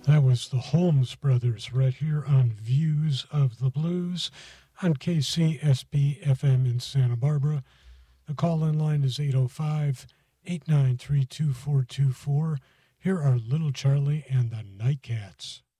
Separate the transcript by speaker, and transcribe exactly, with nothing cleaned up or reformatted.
Speaker 1: That was the Holmes Brothers right here on Views of the Blues on K C S B F M in Santa Barbara. The call-in line is eight oh five, eight nine three, two four two four. Here are Little Charlie and the Nightcats.